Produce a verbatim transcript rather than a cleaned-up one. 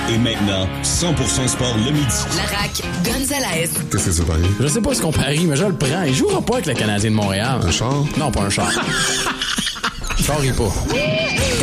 Et maintenant, cent pour cent sport le midi. La raque Gonzalez. Qu'est-ce que c'est pareil? Je sais pas ce qu'on parie, mais je le prends. Il jouera pas avec le Canadien de Montréal. Un char? Non, pas un char. Char, il pas.